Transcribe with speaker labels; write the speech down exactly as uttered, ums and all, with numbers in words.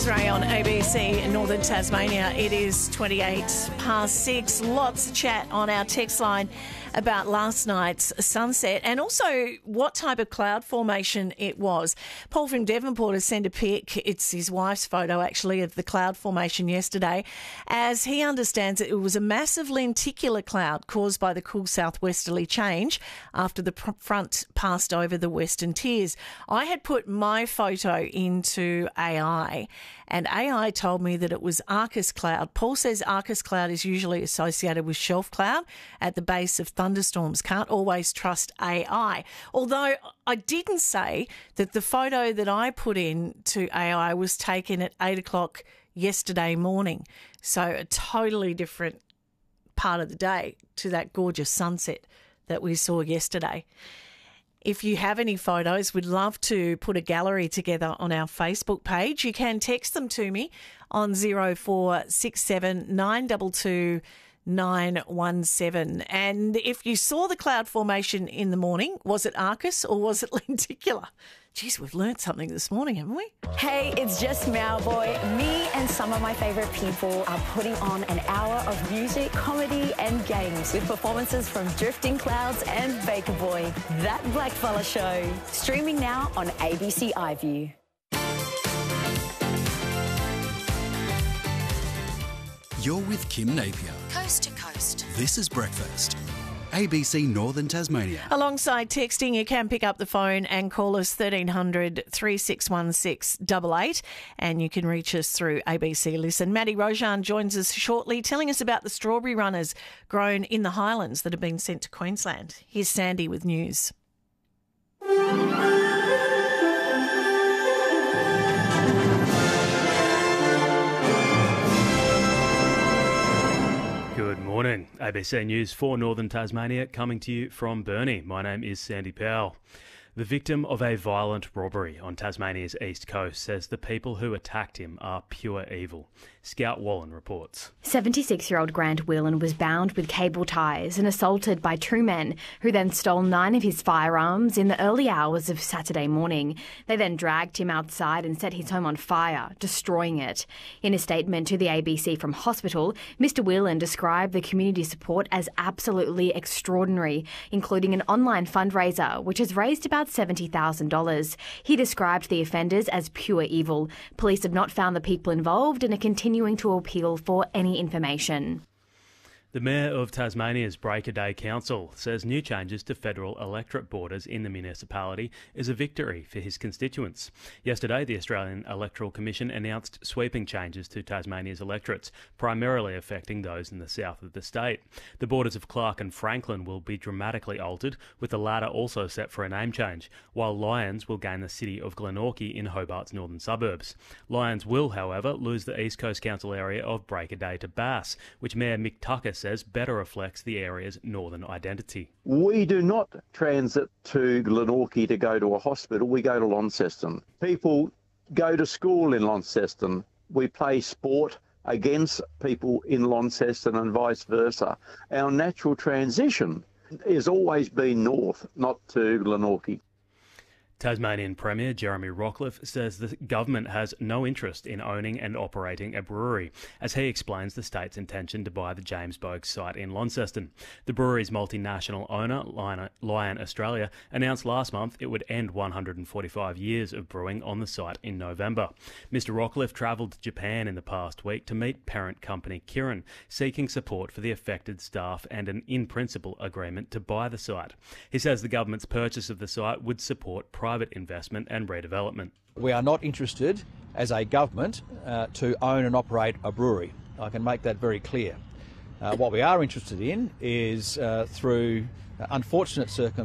Speaker 1: Ray on A B C in Northern Tasmania. It is twenty-eight past six. Lots of chat on our text line about last night's sunset and also what type of cloud formation it was. Paul from Devonport has sent a pic. It's his wife's photo, actually, of the cloud formation yesterday. As he understands it, it was a massive lenticular cloud caused by the cool southwesterly change after the front passed over the Western Tiers. I had put my photo into A I, and A I told me that it was Arcus cloud. Paul says Arcus cloud is usually associated with shelf cloud at the base of thunderstorms. Can't always trust A I. Although I didn't say that the photo that I put in to A I was taken at eight o'clock yesterday morning. So a totally different part of the day to that gorgeous sunset that we saw yesterday. If you have any photos, we'd love to put a gallery together on our Facebook page. You can text them to me on zero four six seven nine two two nine one seven. And if you saw the cloud formation in the morning, was it Arcus or was it lenticular? Geez, we've learnt something this morning, haven't we?
Speaker 2: Hey, it's just Mauboy. Me and some of my favourite people are putting on an hour of music, comedy and games with performances from Drifting Clouds and Baker Boy. That Blackfella Show. Streaming now on A B C iView.
Speaker 3: You're with Kim Napier.
Speaker 4: Coast to coast.
Speaker 3: This is Breakfast. A B C Northern Tasmania.
Speaker 1: Alongside texting, you can pick up the phone and call us thirteen hundred, three six one six, eight eight, and you can reach us through A B C Listen. Maddie Rojan joins us shortly, telling us about the strawberry runners grown in the Highlands that have been sent to Queensland. Here's Sandy with news.
Speaker 5: Good morning. A B C News for Northern Tasmania coming to you from Burnie. My name is Sandy Powell. The victim of a violent robbery on Tasmania's east coast says the people who attacked him are pure evil. Scout Wallen reports.
Speaker 6: seventy-six-year-old Grant Whelan was bound with cable ties and assaulted by two men who then stole nine of his firearms in the early hours of Saturday morning. They then dragged him outside and set his home on fire, destroying it. In a statement to the A B C from hospital, Mister Whelan described the community support as absolutely extraordinary, including an online fundraiser which has raised about seventy thousand dollars. He described the offenders as pure evil. Police have not found the people involved and are continuing to appeal for any information.
Speaker 5: The Mayor of Tasmania's Break a Day Council says new changes to federal electorate borders in the municipality is a victory for his constituents. Yesterday, the Australian Electoral Commission announced sweeping changes to Tasmania's electorates, primarily affecting those in the south of the state. The borders of Clark and Franklin will be dramatically altered, with the latter also set for a name change, while Lyons will gain the city of Glenorchy in Hobart's northern suburbs. Lyons will, however, lose the East Coast Council area of Break a Day to Bass, which Mayor Mick Tucker says better reflects the area's northern identity.
Speaker 7: We do not transit to Glenorchy to go to a hospital. We go to Launceston. People go to school in Launceston. We play sport against people in Launceston and vice versa. Our natural transition has always been north, not to Glenorchy.
Speaker 5: Tasmanian Premier Jeremy Rockliff says the government has no interest in owning and operating a brewery, as he explains the state's intention to buy the James Bogue site in Launceston. The brewery's multinational owner, Lion Australia, announced last month it would end one hundred forty-five years of brewing on the site in November. Mister Rockliff travelled to Japan in the past week to meet parent company Kirin, seeking support for the affected staff and an in-principle agreement to buy the site. He says the government's purchase of the site would support private private investment and redevelopment.
Speaker 8: We are not interested as a government uh, to own and operate a brewery. I can make that very clear. Uh, what we are interested in is uh, through unfortunate circumstances